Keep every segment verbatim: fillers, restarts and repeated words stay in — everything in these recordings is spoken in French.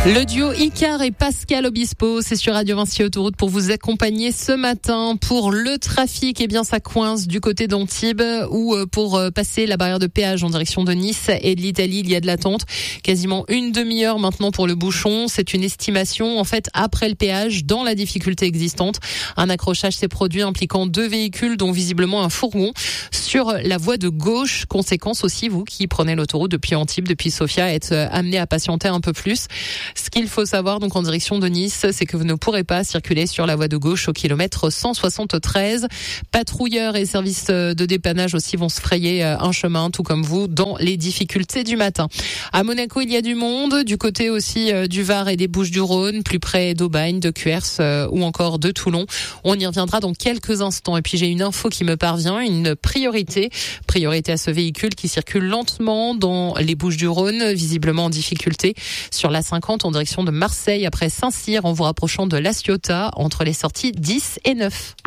Le duo Icar et Pascal Obispo, c'est sur Radio Vinci Autoroute pour vous accompagner ce matin pour le trafic. Eh bien, ça coince du côté d'Antibes où pour passer la barrière de péage en direction de Nice et de l'Italie, il y a de l'attente. Quasiment une demi-heure maintenant pour le bouchon. C'est une estimation, en fait, après le péage, dans la difficulté existante. Un accrochage s'est produit impliquant deux véhicules, dont visiblement un fourgon, sur la voie de gauche. Conséquence aussi, vous qui prenez l'autoroute depuis Antibes, depuis Sofia, être amené à patienter un peu plus. Ce qu'il faut savoir donc en direction de Nice, c'est que vous ne pourrez pas circuler sur la voie de gauche au kilomètre cent soixante-treize. Patrouilleurs et services de dépannage aussi vont se frayer un chemin, tout comme vous, dans les difficultés du matin. À Monaco, il y a du monde, du côté aussi du Var et des Bouches-du-Rhône, plus près d'Aubagne, de Cuers ou encore de Toulon. On y reviendra dans quelques instants. Et puis j'ai une info qui me parvient, une priorité. Priorité à ce véhicule qui circule lentement dans les Bouches-du-Rhône, visiblement en difficulté sur la cinquante en direction de Marseille après Saint-Cyr en vous rapprochant de La Ciotat entre les sorties dix et neuf.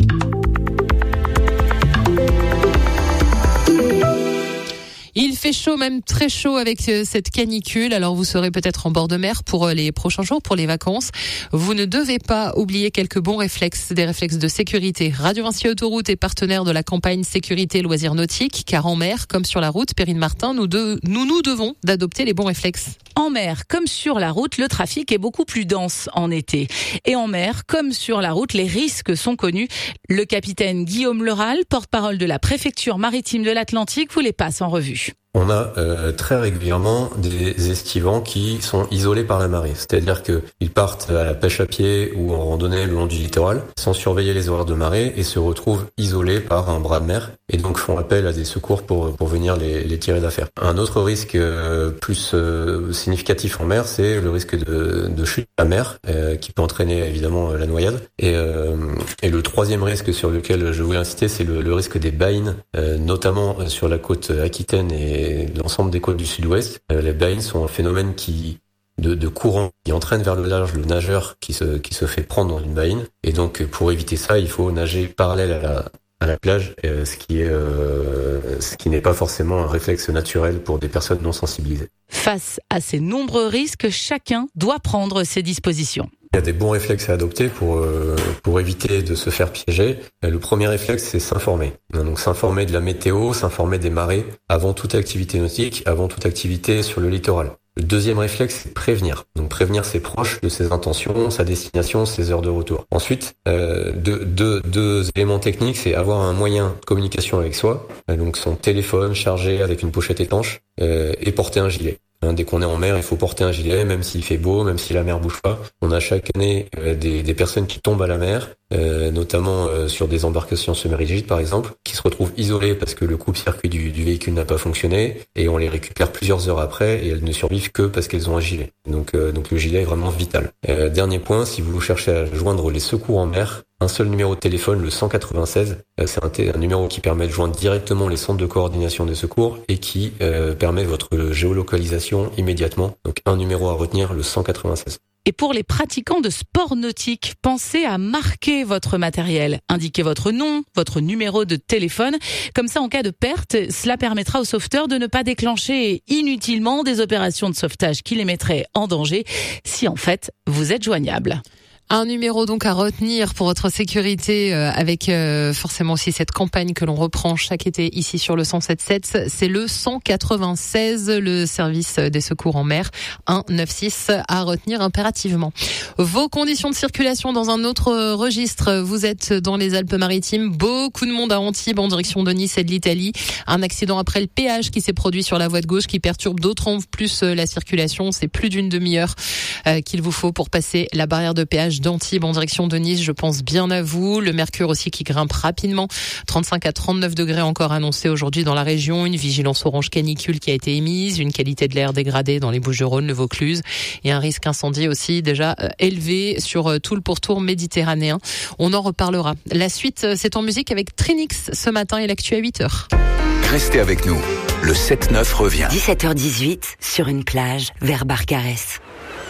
Il fait chaud, même très chaud avec cette canicule. Alors vous serez peut-être en bord de mer pour les prochains jours, pour les vacances. Vous ne devez pas oublier quelques bons réflexes, des réflexes de sécurité. Radio Vinci Autoroute est partenaire de la campagne sécurité loisirs nautiques, car en mer, comme sur la route, Perrine Martin, nous, de, nous nous devons d'adopter les bons réflexes. En mer, comme sur la route, le trafic est beaucoup plus dense en été. Et en mer, comme sur la route, les risques sont connus. Le capitaine Guillaume Leral, porte-parole de la préfecture maritime de l'Atlantique, vous les passe en revue. On a euh, très régulièrement des esquivants qui sont isolés par la marée. C'est-à-dire qu'ils partent à la pêche à pied ou en randonnée le long du littoral sans surveiller les horaires de marée et se retrouvent isolés par un bras de mer et donc font appel à des secours pour pour venir les, les tirer d'affaire. Un autre risque euh, plus euh, significatif en mer, c'est le risque de, de chute à la mer euh, qui peut entraîner évidemment la noyade. Et, euh, et le troisième risque sur lequel je voulais insister, c'est le, le risque des baïnes, euh, notamment sur la côte aquitaine et Et l'ensemble des côtes du sud-ouest. Euh, les baïnes sont un phénomène qui de, de courant qui entraîne vers le large le nageur qui se qui se fait prendre dans une baïne. Et donc pour éviter ça, il faut nager parallèle à la à la plage, euh, ce qui est euh, ce qui n'est pas forcément un réflexe naturel pour des personnes non sensibilisées. Face à ces nombreux risques, chacun doit prendre ses dispositions. Il y a des bons réflexes à adopter pour euh, pour éviter de se faire piéger. Le premier réflexe, c'est s'informer. Donc s'informer de la météo, s'informer des marées avant toute activité nautique, avant toute activité sur le littoral. Le deuxième réflexe, c'est prévenir. Donc prévenir ses proches de ses intentions, sa destination, ses heures de retour. Ensuite, euh, deux, deux, deux éléments techniques, c'est avoir un moyen de communication avec soi, euh, donc son téléphone chargé avec une pochette étanche, euh, et porter un gilet. Hein, dès qu'on est en mer, il faut porter un gilet, même s'il fait beau, même si la mer bouge pas. On a chaque année euh, des, des personnes qui tombent à la mer, euh, notamment euh, sur des embarcations semi-rigides par exemple, qui se retrouvent isolées parce que le coupe-circuit du, du véhicule n'a pas fonctionné, et on les récupère plusieurs heures après, et elles ne survivent que parce qu'elles ont un gilet. Donc, euh, donc le gilet est vraiment vital. Euh, dernier point, si vous cherchez à joindre les secours en mer, un seul numéro de téléphone, le cent quatre-vingt-seize, euh, c'est un, t- un numéro qui permet de joindre directement les centres de coordination des secours et qui euh, permet votre géolocalisation immédiatement. Donc un numéro à retenir, le cent quatre-vingt-seize. Et pour les pratiquants de sport nautique, pensez à marquer votre matériel. Indiquez votre nom, votre numéro de téléphone. Comme ça, en cas de perte, cela permettra aux sauveteurs de ne pas déclencher inutilement des opérations de sauvetage qui les mettraient en danger si en fait vous êtes joignable. Un numéro donc à retenir pour votre sécurité euh, avec euh, forcément aussi cette campagne que l'on reprend chaque été ici sur le cent sept sept, c'est le cent quatre-vingt-seize, le service des secours en mer, un neuf six à retenir impérativement. Vos conditions de circulation dans un autre registre, vous êtes dans les Alpes-Maritimes, beaucoup de monde à Antibes en direction de Nice et de l'Italie, un accident après le péage qui s'est produit sur la voie de gauche qui perturbe d'autant plus la circulation, c'est plus d'une demi-heure euh, qu'il vous faut pour passer la barrière de péage d'Antibes en direction de Nice, je pense bien à vous. Le mercure aussi qui grimpe rapidement, trente-cinq à trente-neuf degrés encore annoncés aujourd'hui dans la région, une vigilance orange canicule qui a été émise, une qualité de l'air dégradée dans les Bouches-du-Rhône, le Vaucluse et un risque incendie aussi déjà euh, élevé sur euh, tout le pourtour méditerranéen. On en reparlera. La suite, euh, c'est en musique avec Trinix ce matin et l'actu à huit heures. Restez avec nous, le sept neuf revient. dix-sept heures dix-huit, sur une plage vers Barcarès.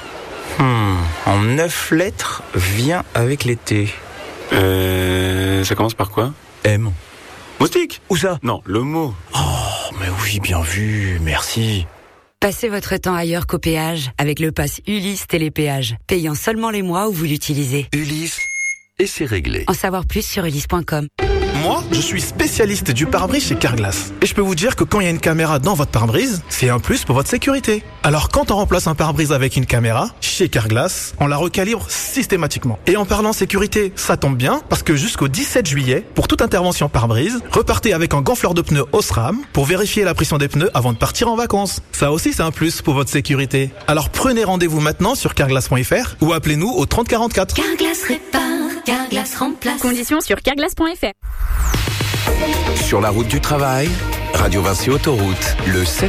Hmm, en neuf lettres, vient avec l'été. Euh, ça commence par quoi? M. Moustique? Où ça? Non, le mot. Oh, mais oui, bien vu, merci. Passez votre temps ailleurs qu'au péage avec le pass Ulysse Télépéage, payant seulement les mois où vous l'utilisez. Ulysse, et c'est réglé. En savoir plus sur ulysse point com. Moi, je suis spécialiste du pare-brise chez Carglass. Et je peux vous dire que quand il y a une caméra dans votre pare-brise, c'est un plus pour votre sécurité. Alors quand on remplace un pare-brise avec une caméra, chez Carglass, on la recalibre systématiquement. Et en parlant sécurité, ça tombe bien, parce que jusqu'au dix-sept juillet, pour toute intervention pare-brise, repartez avec un gonfleur de pneus Osram pour vérifier la pression des pneus avant de partir en vacances. Ça aussi, c'est un plus pour votre sécurité. Alors prenez rendez-vous maintenant sur carglass point f r ou appelez-nous au trente quarante-quatre. Carglass répare, Carglass remplace. Conditions sur carglass point f r. Sur la route du travail, Radio Vinci Autoroute, le sept